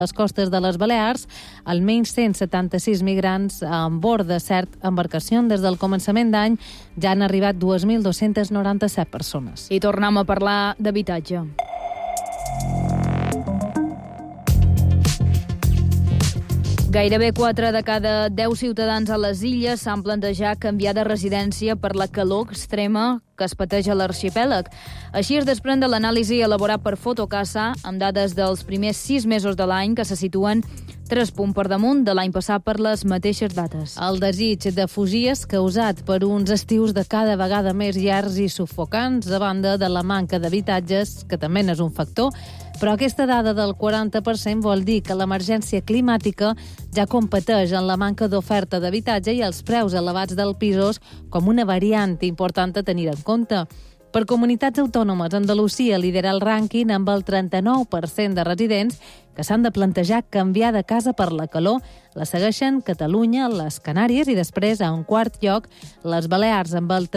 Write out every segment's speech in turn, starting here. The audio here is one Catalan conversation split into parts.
les costes de les Balears, almenys 176 migrants a bord de certa embarcació. Des del començament d'any ja han arribat 2.297 persones. I tornem a parlar d'habitatge. Gairebé 4 de cada 10 ciutadans a les illes s'han plantejat canviar de residència per la calor extrema que es pateix a l'arxipèlag. Així es desprèn de l'anàlisi elaborat per Fotocasa amb dades dels primers 6 mesos de l'any que se situen 3 punts per damunt de l'any passat per les mateixes dates. El desig de fugir és causat per uns estius de cada vegada més llargs i sufocants, a banda de la manca d'habitatges, que també és un factor, però aquesta dada del 40% vol dir que l'emergència climàtica ja competeix en la manca d'oferta d'habitatge i els preus elevats dels pisos com una variant important a tenir en compte. Per comunitats autònomes, Andalusia lidera el rànquing amb el 39% de residents que s'han de plantejar canviar de casa per la calor. La segueixen Catalunya, les Canàries i després, a un quart lloc, les Balears amb el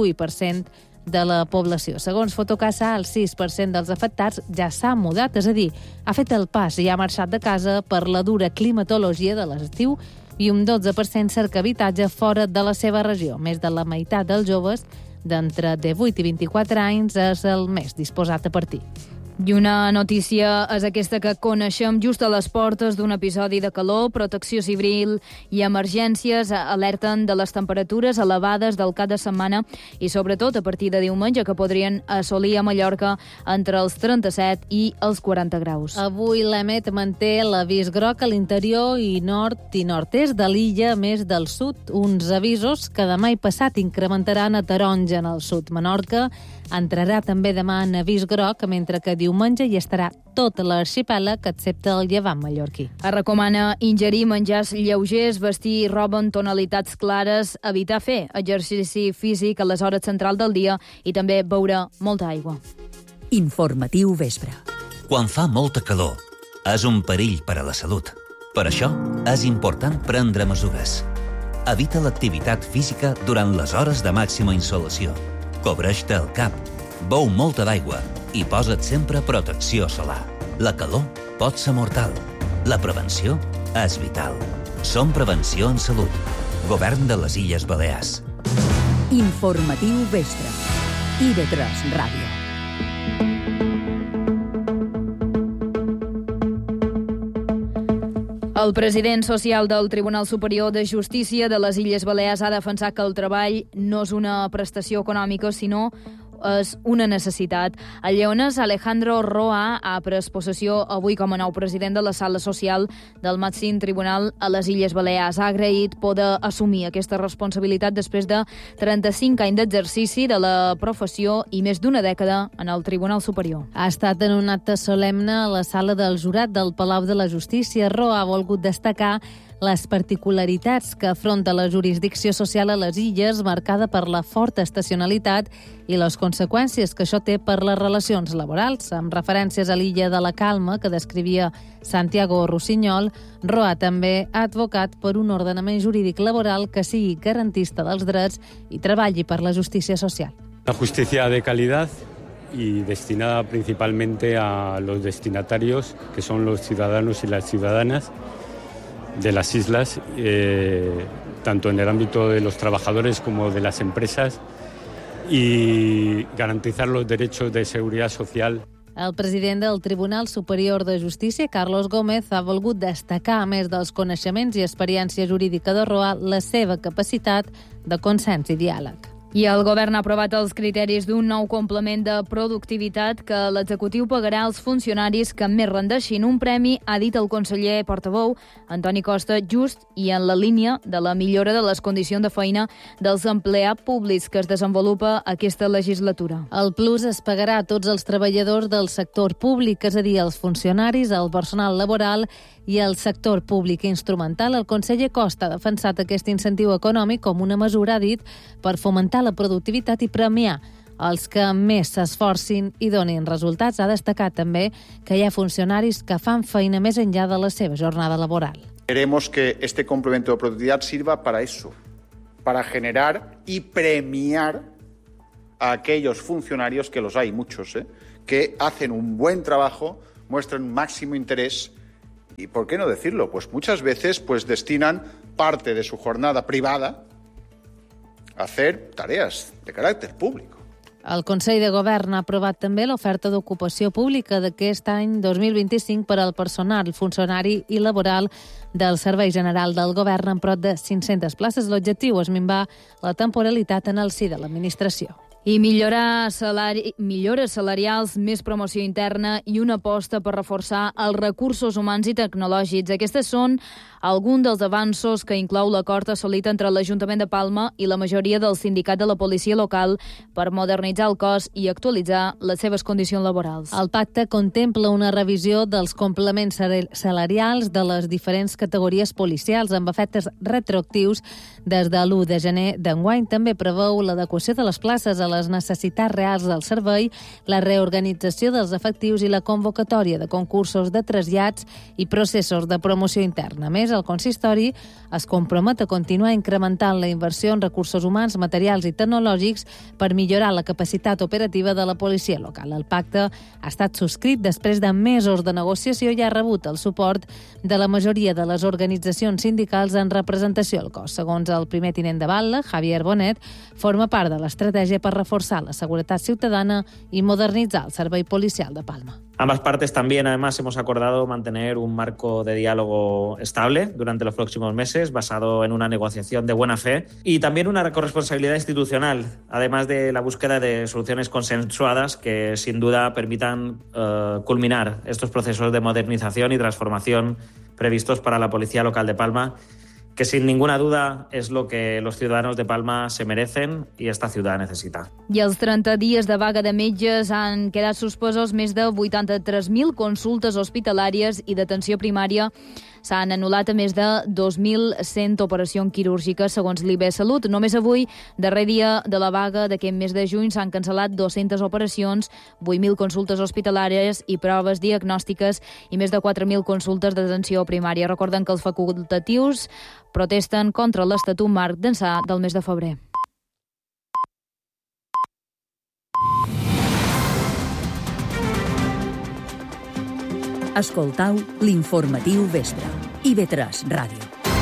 38% de la població. Segons Fotocasa, el 6% dels afectats ja s'ha mudat, és a dir, ha fet el pas i ha marxat de casa per la dura climatologia de l'estiu i un 12% cerca habitatge fora de la seva regió. Més de la meitat dels joves d'entre 18 i 24 anys és el més disposat a partir. I una notícia és aquesta que coneixem just a les portes d'un episodi de calor. Protecció Civil i Emergències alerten de les temperatures elevades del cap de setmana i sobretot a partir de diumenge que podrien assolir a Mallorca entre els 37 i els 40 graus. Avui l'EMET manté l'avís groc a l'interior i nord i nord-est de l'illa, més del sud. Uns avisos que demà i passat incrementaran a taronja en el sud. Menorca entrarà també demà en avís groc, mentre que diumenge hi estarà tot l'arxipèlag, excepte el llevant mallorquí. Es recomana ingerir menjars lleugers, vestir roba en tonalitats clares, evitar fer exercici físic a les hores centrals del dia i també beure molta aigua. Informatiu vespre. Quan fa molta calor, és un perill per a la salut. Per això, és important prendre mesures. Evita l'activitat física durant les hores de màxima insolació. Cobreix-te el cap, beu molta d'aigua i posa't sempre protecció solar. La calor pot ser mortal. La prevenció és vital. Som Prevenció en Salut. Govern de les Illes Balears. Informatiu vespre. IB3 Ràdio. El president social del Tribunal Superior de Justícia de les Illes Balears ha defensat que el treball no és una prestació econòmica, sinó és una necessitat. El lleonès Alejandro Roa ha pres possessió avui com a nou president de la Sala Social del màxim tribunal a les Illes Balears. Ha agraït poder assumir aquesta responsabilitat després de 35 anys d'exercici de la professió i més d'una dècada en el Tribunal Superior. Ha estat en un acte solemne a la Sala del Jurat del Palau de la Justícia. Roa ha volgut destacar les particularitats que afronta la jurisdicció social a les illes, marcada per la forta estacionalitat i les conseqüències que això té per les relacions laborals. Amb referències a l'illa de la Calma, que descrivia Santiago Rossinyol, Roa també ha advocat per un ordenament jurídic laboral que sigui garantista dels drets i treballi per la justícia social. La justicia de calidad y destinada principalmente a los destinatarios, que son los ciudadanos y las ciudadanas de las islas, tanto en el ámbito de los trabajadores como de las empresas, y garantizar los derechos de seguridad social. El president del Tribunal Superior de Justícia, Carlos Gómez, ha volgut destacar, a més dels coneixements i experiència jurídica de Roa, la seva capacitat de consens i diàleg. I el govern ha aprovat els criteris d'un nou complement de productivitat que l'executiu pagarà als funcionaris que més rendeixin. Un premi, ha dit el conseller portaveu, Antoni Costa, just i en la línia de la millora de les condicions de feina dels empleats públics que es desenvolupa aquesta legislatura. El plus es pagarà a tots els treballadors del sector públic, és a dir, els funcionaris, el personal laboral i el sector públic instrumental. El conseller Costa ha defensat aquest incentiu econòmic com una mesura, ha dit, per fomentar la productivitat i premiar els que més s'esforcin i donin resultats. Ha destacat també que hi ha funcionaris que fan feina més enllà de la seva jornada laboral. Queremos que este complemento de productividad sirva para eso, para generar y premiar a aquellos funcionarios, que los hay muchos, que hacen un buen trabajo, muestran máximo interés Y ¿por qué no decirlo? Pues muchas veces destinan parte de su jornada privada a hacer tareas de carácter público. El Consell de Govern ha aprovat també l'oferta d'ocupació pública d'aquest any 2025 per al personal funcionari i laboral del Servei General del Govern amb prop de 500 places. L'objectiu és minvar la temporalitat en el si de l'administració. I millores salarials, més promoció interna i una aposta per reforçar els recursos humans i tecnològics. Aquestes són alguns dels avanços que inclou l'acord assolit entre l'Ajuntament de Palma i la majoria del sindicat de la policia local per modernitzar el cos i actualitzar les seves condicions laborals. El pacte contempla una revisió dels complements salarials de les diferents categories policials amb efectes retroactius des de l'1 de gener d'enguany. També preveu l'adequació de les places a les necessitats reals del servei, la reorganització dels efectius i la convocatòria de concursos de trasllats i processos de promoció interna. A més, el consistori es compromet a continuar incrementant la inversió en recursos humans, materials i tecnològics per millorar la capacitat operativa de la policia local. El pacte ha estat subscrit després de mesos de negociació i ha rebut el suport de la majoria de les organitzacions sindicals en representació al cos. Segons el primer tinent de batlle, Javier Bonet, forma part de l'estratègia per reforçar la seguretat ciutadana y modernizar el servei policial de Palma. Ambas partes también, además, hemos acordado mantener un marco de diálogo estable durante los próximos meses, basado en una negociación de buena fe y también una corresponsabilidad institucional, además de la búsqueda de soluciones consensuadas que, sin duda, permitan culminar estos procesos de modernización y transformación previstos para la Policía Local de Palma, que sin ninguna duda és lo que los ciudadanos de Palma se merecen i esta ciutat necessita. I els 30 dies de vaga de metges han quedat suspesos més de 83.000 consultes hospitalàries i d'atenció primària. S'han anul·lat a més de 2.100 operacions quirúrgiques, segons l'IB Salut. Només avui, darrer dia de la vaga d'aquest mes de juny, s'han cancel·lat 200 operacions, 8.000 consultes hospitalàries i proves diagnòstiques i més de 4.000 consultes d'atenció primària. Recorden que els facultatius protesten contra l'Estatut Marc d'ençà del mes de febrer. Escoltau l'informatiu vespre. IB3 Ràdio.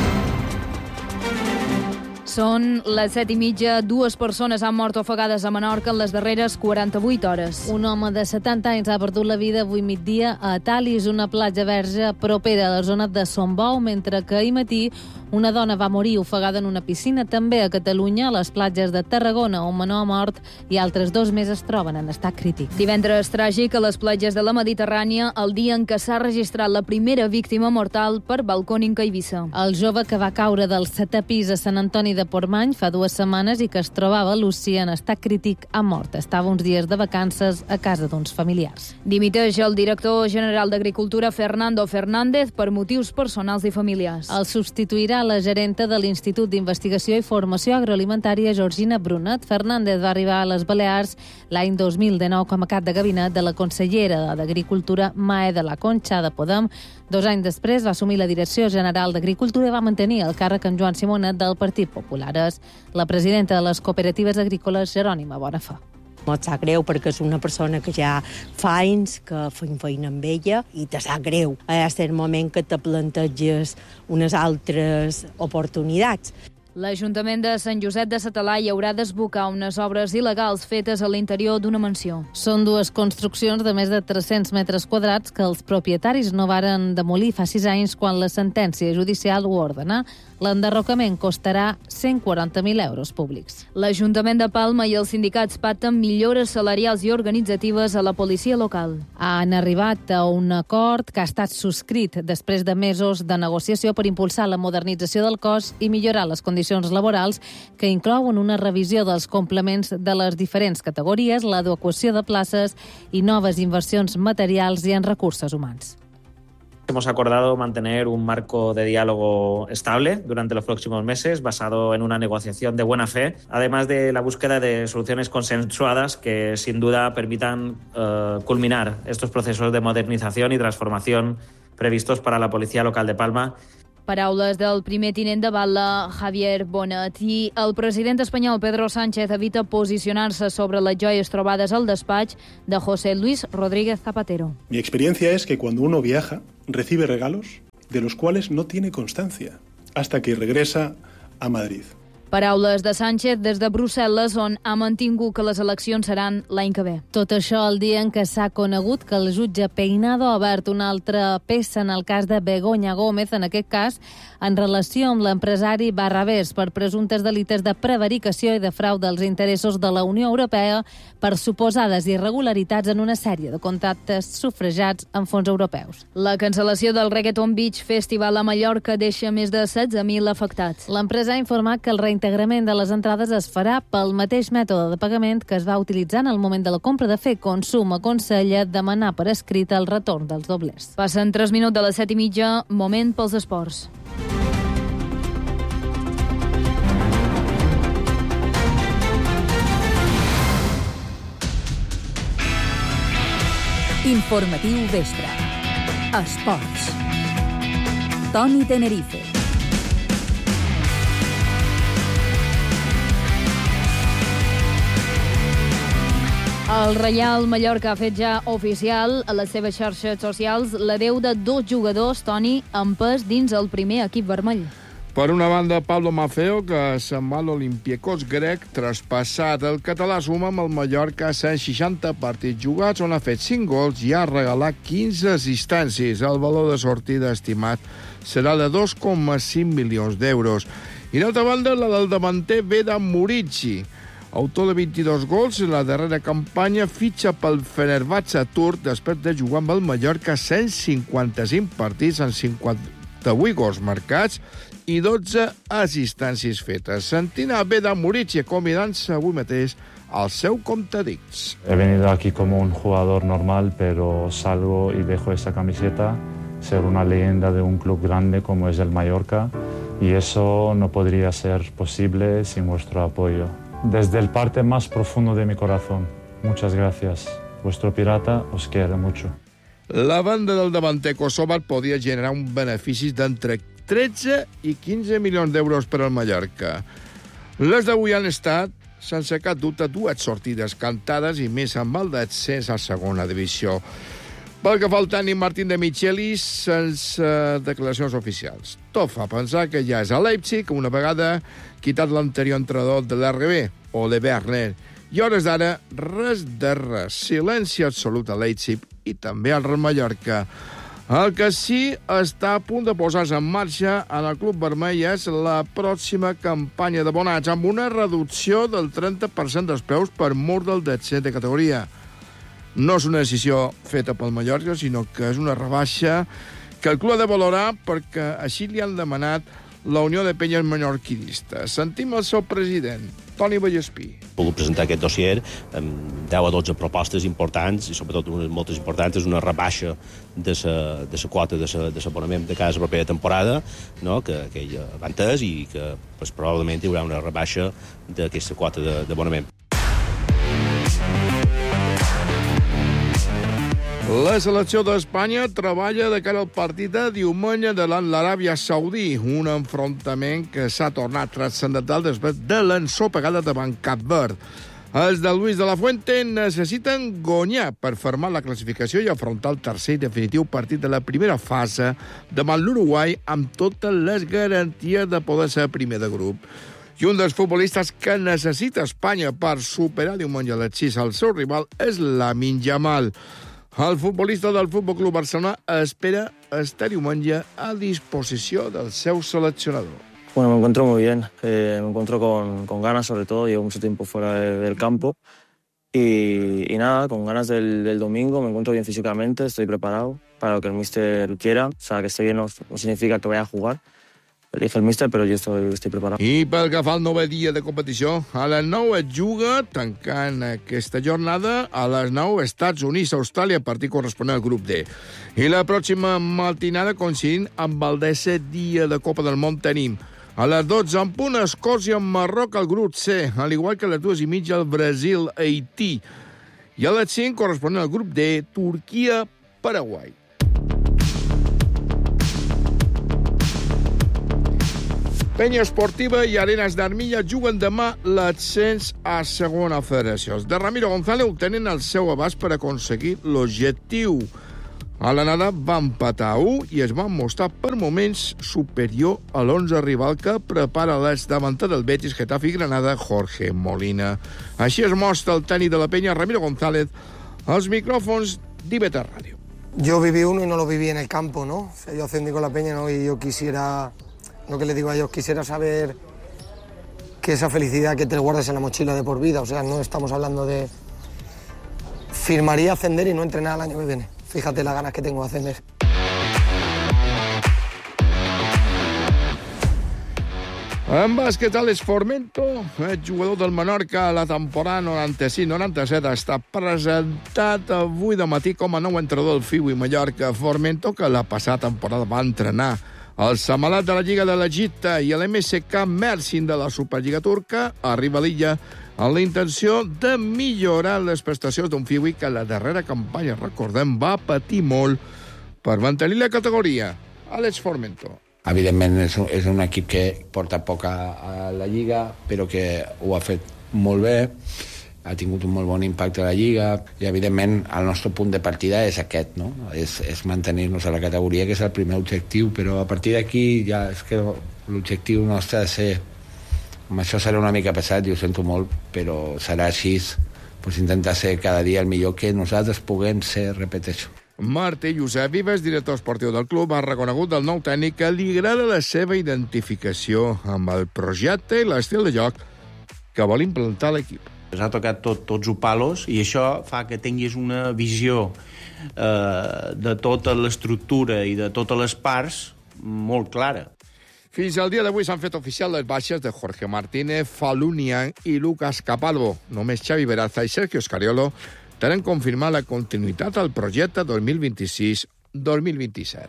Són les 7:30. 2 persones han mort ofegades a Menorca en les darreres 48 hores. Un home de 70 anys ha perdut la vida avui migdia a Talis, una platja verge propera a la zona de Son Bou, mentre que ahir matí una dona va morir ofegada en una piscina. També a Catalunya, a les platges de Tarragona, un menor ha mort i altres 2 més es troben en estat crític. Divendres tràgic a les platges de la Mediterrània, el dia en què s'ha registrat la primera víctima mortal per balcònica a Eivissa. El jove que va caure del 7è pis a Sant Antoni de Portmany fa 2 setmanes i que es trobava a l'UCI en estat crític ha mort. Estava uns dies de vacances a casa d'uns familiars. Dimiteix el director general d'Agricultura, Fernando Fernández, per motius personals i familiars. El substituirà la gerenta de l'Institut d'Investigació i Formació Agroalimentària, Georgina Brunet. Fernández va arribar a les Balears l'any 2019 com a cap de gabinet de la consellera d'Agricultura, Mae de la Concha de Podem. 2 anys després va assumir la direcció general d'Agricultura i va mantenir el càrrec en Joan Simonet del Partit Popular. És la presidenta de les cooperatives agrícoles, Jerònima Bonafà. Em sap greu perquè és una persona que ja fa anys que fem feina amb ella i te sap greu. És el moment que te planteges unes altres oportunitats. L'Ajuntament de Sant Josep de sa Talaia haurà d'esbocar unes obres il·legals fetes a l'interior d'una mansió. Són 2 construccions de més de 300 metres quadrats que els propietaris no varen demolir fa 6 anys quan la sentència judicial ho ordena. L'enderrocament costarà 140.000 euros públics. L'Ajuntament de Palma i els sindicats pacten millores salarials i organitzatives a la policia local. Han arribat a un acord que ha estat subscrit després de mesos de negociació per impulsar la modernització del cos i millorar les condicions laborals, que inclouen una revisió dels complements de les diferents categories, l'adequació de places i noves inversions materials i en recursos humans. Hemos acordado mantener un marco de diálogo estable durante los próximos meses, basado en una negociación de buena fe, además de la búsqueda de soluciones consensuadas que, sin duda, permitan culminar estos procesos de modernización y transformación previstos para la Policía Local de Palma. Paraules del primer tinent de batlle, Javier Bonet. I el president espanyol, Pedro Sánchez, evita posicionar-se sobre les joies trobades al despatx de José Luis Rodríguez Zapatero. Mi experiencia es que cuando uno viaja, recibe regalos de los cuales no tiene constancia, hasta que regresa a Madrid. Paraules de Sánchez des de Brussel·les, on ha mantingut que les eleccions seran l'any que ve. Tot això el dia en què s'ha conegut que el jutge Peinado ha obert una altra peça en el cas de Begoña Gómez, en aquest cas en relació amb l'empresari Barrabés per presumptes delites de prevaricació i de frau dels interessos de la Unió Europea per suposades irregularitats en una sèrie de contractes sufragats amb fons europeus. La cancel·lació del Reggaeton Beach Festival a Mallorca deixa més de 16.000 afectats. L'empresa ha informat que el reintegrament de les entrades es farà pel mateix mètode de pagament que es va utilitzar en el moment de la compra de fer. Consum aconsella demanar per escrit el retorn dels doblers. Passen 3 minuts de les 7:30, moment pels esports. Informatiu Vespre. Esports. Toni Tenerife. El Reial Mallorca ha fet ja oficial a les seves xarxes socials l'adeu de 2 jugadors, Toni, amb pes dins el primer equip vermell. Per una banda, Pablo Maffeo, que se'n va a l'Olympiacos grec, traspassat. El català suma amb el Mallorca 160 partits jugats, on ha fet 5 gols i ha regalat 15 assistències. El valor de sortida estimat serà de 2,5 milions d'euros. I d'altra banda, la del davanter Vedat Murici. Autor de 22 gols, la darrera campanya fitxa pel Fenerbahçe turc després de jugar amb el Mallorca 155 partits amb 58 gols marcats i 12 assistències fetes. Sentim a Vedat Murici acomiadant-se avui mateix al seu comptadits. He venido aquí como un jugador normal, pero salgo y dejo esa camiseta, ser una leyenda de un club grande como es el Mallorca, y eso no podría ser posible sin vuestro apoyo. Desde el parte más profundo de mi corazón, muchas gracias. Vuestro pirata os quiere mucho. La banda del davanter kosovar podia generar un benefici d'entre 13 i 15 milions d'euros per al Mallorca. Les d'avui han estat, sense cap dubte, 2 sortides cantades i més amb el descens a segona divisió. Pel que fa al tècnic Martín de Michelis, sense declaracions oficials. Tot fa pensar que ja és a Leipzig, una vegada quitat l'anterior entrenador de l'RB, Ole Werner. I a hores d'ara, res de res. Silenci absolut a Leipzig i també al Real Mallorca. El que sí està a punt de posar-se en marxa en el club vermell és la pròxima campanya d'abonats, amb una reducció del 30% dels preus per mort del descens de categoria. No és una decisió feta pel Mallorca, sinó que és una rebaixa que el club ha de valorar perquè així li han demanat la Unió de Penyes Mallorquinistes. Sentim el seu president, Toni Vallespí. He pogut presentar aquest dossier amb 10 a 12 propostes importants i sobretot unes moltes importants, és una rebaixa de la quota de l'abonament de cada propera temporada, no? que ell va entès i que probablement hi haurà una rebaixa d'aquesta quota d'abonament. La selecció d'Espanya treballa de cara al partit de diumenge davant l'Aràbia Saudí, un enfrontament que s'ha tornat transcendental després de l'ensopegada davant Cap Verd. Els de Luis de la Fuente necessiten guanyar per fermar la classificació i afrontar el tercer i definitiu partit de la primera fase davant l'Uruguai amb totes les garanties de poder ser primer de grup. I un dels futbolistes que necessita Espanya per superar diumenge a les 6 al seu rival és Lamine Yamal. El futbolista del Fútbol Club Barcelona espera estar diumenge a disposició del seu seleccionador. Bueno, me encuentro muy bien, me encuentro con ganas sobre todo, llevo mucho tiempo fuera del campo y nada, con ganas del domingo, me encuentro bien físicamente, estoy preparado para lo que el míster quiera, o sea, que esté bien no significa que vaya a jugar. Elige el míster, però jo estic preparat. I pel que fa al 9è dia de competició, a les 9 es juga, tancant aquesta jornada, a les 9 Estats Units, Austràlia, partit corresponent al grup D. I la pròxima matinada, coincidint amb el 10è dia de Copa del Món, tenim a les 12 en punt Escòcia amb Marroc al grup C, al igual que a les 2:30 el Brasil, Haití. I a les 5, corresponent al grup D, Turquia, Paraguai. Penya Esportiva i Arenas d'Armilla juguen demà l'ascens a segona federació. Els de Ramiro González ho tenen al seu abast per aconseguir l'objectiu. A l'anada va empatar a 1 i es va mostrar per moments superior a l'11 rival que prepara les davanter del Betis, Getafe i Granada, Jorge Molina. Així es mostra el tècnic de la Peña, Ramiro González, als micrófons d'IB3 Radio. Yo viví uno y no lo viví en el campo, ¿no? O sea, yo ascendí con la Peña, ¿no? Y yo quisiera, lo que les digo a ellos, quisiera saber que esa felicidad que te guardes en la mochila de por vida. O sea, no estamos hablando de... Firmaría ascender y no entrenar el año que viene. Fíjate las ganas que tengo de ascender. En bàsquet, Alex Formento, el jugador del Menorca a la temporada 96-97, està presentat avui de matí com a nou entrenador del FIU i Mallorca. Formento, que la passada temporada va entrenar el Samalat de la Lliga de l'Egipte i l'MSK Mersin de la Superliga turca, arriba a l'illa amb la intenció de millorar les prestacions d'un FIU que la darrera campanya, recordem, va patir molt per mantenir la categoria. Alex Formento. Evidentment és un equip que porta poc a la Lliga, però que ho ha fet molt bé, ha tingut un molt bon impacte a la Lliga i, evidentment, el nostre punt de partida és aquest, no? És mantenir-nos a la categoria, que és el primer objectiu, però a partir d'aquí ja és que l'objectiu nostre ha de ser... Amb això serà una mica pesat, i ho sento molt, però serà així, pues intentar ser cada dia el millor que nosaltres puguem ser, repeteixo. Martí Josep Vives, director esportiu del club, ha reconegut del nou tècnic que li agrada la seva identificació amb el projecte i l'estil de joc que vol implantar l'equip. Ha tocat tots els palos i això fa que tinguis una visió de tota l'estructura i de totes les parts molt clara. Fins al dia d'avui s'han fet oficial les baixes de Jorge Martínez, Falunian i Lucas Capalvo. Només Xavi Veraza i Sergio Scariolo tenen confirmat la continuïtat al projecte 2026-2027.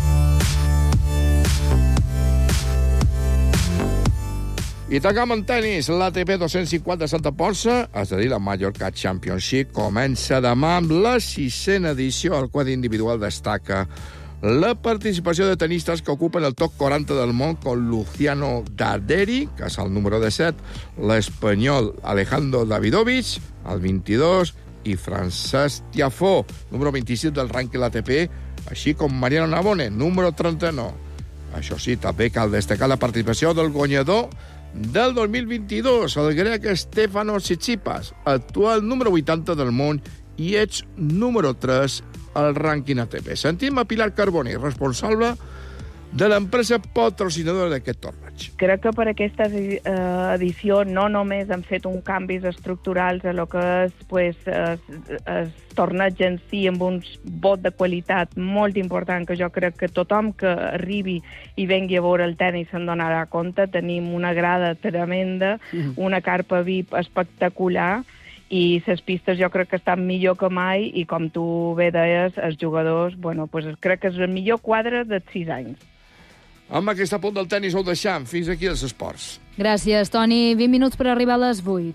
I tancam en tenis. L'ATP 250 de Santa Ponça, és a dir, la Mallorca Championship, comença demà amb la 6a edició. Al quadre individual destaca la participació de tenistes que ocupen el top 40 del món, com Luciano Darderi, que és el número 17, l'espanyol Alejandro Davidovich, el 22, i Francesc Tiafoe, número 26 del rànquing ATP, així com Mariano Navone, número 39. Això sí, també cal destacar la participació del guanyador del 2022, el grec Stefanos Tsitsipas, actual número 80 del món i ets número 3 al rànquing ATP. Sentim a Pilar Carboni, responsable de l'empresa patrocinadora d'aquest torneig. Crec que per aquesta edició no només han fet un canvis estructurals a lo que és el torneig en si, amb un vot de qualitat molt important, que jo crec que tothom que arribi i vengui a veure el tenis se'n donarà compte. Tenim una grada tremenda, una carpa VIP espectacular, i les pistes jo crec que estan millor que mai, i com tu bé deies, els jugadors, crec que és el millor quadre de 6 anys. Amb aquest punt del tenis ho deixam. Fins aquí els esports. Gràcies, Toni. 20 minuts per arribar a les 8.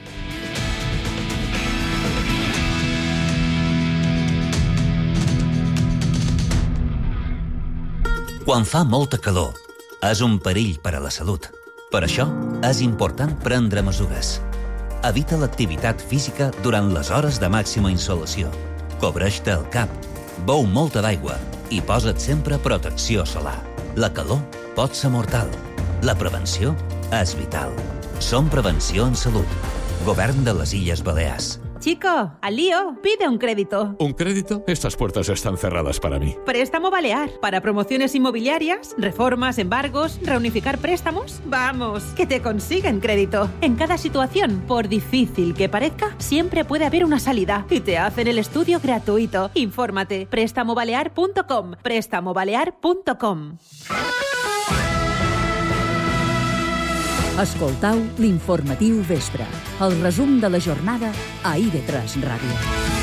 Quan fa molta calor, és un perill per a la salut. Per això, és important prendre mesures. Evita l'activitat física durant les hores de màxima insolació. Cobreix-te el cap, beu molta d'aigua i posa't sempre protecció solar. La calor pot ser mortal. La prevenció és vital. Som Prevenció en Salut. Govern de les Illes Balears. Chico, al lío, pide un crédito. ¿Un crédito? Estas puertas están cerradas para mí. Préstamo Balear. Para promociones inmobiliarias, reformas, embargos, reunificar préstamos. Vamos, que te consiguen crédito. En cada situación, por difícil que parezca, siempre puede haber una salida. Y te hacen el estudio gratuito. Infórmate. Prestamobalear.com. Prestamobalear.com. Escoltau l'informatiu vespre, el resum de la jornada a IB3 Ràdio.